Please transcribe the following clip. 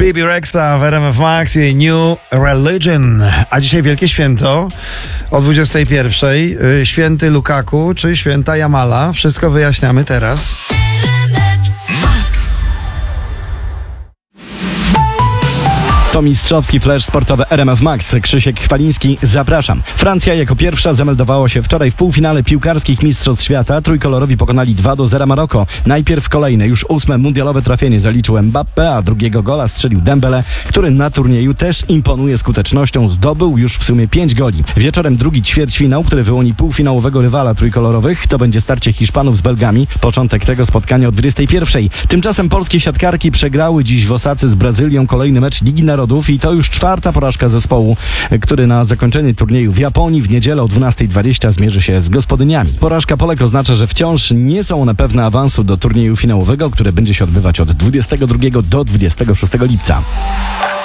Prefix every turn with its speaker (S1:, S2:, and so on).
S1: Bibi Rexa w RMF Max i New Religion. A dzisiaj wielkie święto o 21:00. Święty Lukaku czy święta Jamala? Wszystko wyjaśniamy teraz.
S2: To mistrzowski flash sportowy RMF Max. Krzysiek Chwaliński, zapraszam. Francja jako pierwsza zameldowała się wczoraj w półfinale piłkarskich mistrzostw świata. Trójkolorowi pokonali 2-0 Maroko. Najpierw kolejne, już 8. mundialowe trafienie zaliczył Mbappé, a drugiego gola strzelił Dembele, który na turnieju też imponuje skutecznością. Zdobył już w sumie 5 goli. Wieczorem drugi ćwierćfinał, który wyłoni półfinałowego rywala trójkolorowych. To będzie starcie Hiszpanów z Belgami. Początek tego spotkania o 21:00. Tymczasem polskie siatkarki przegrały dziś w Osace z Brazylią kolejny mecz Ligi Narodów i to już 4. porażka zespołu, który na zakończenie turnieju w Japonii w niedzielę o 12:20 zmierzy się z gospodyniami. Porażka Polek oznacza, że wciąż nie są one pewne awansu do turnieju finałowego, który będzie się odbywać od 22 do 26 lipca.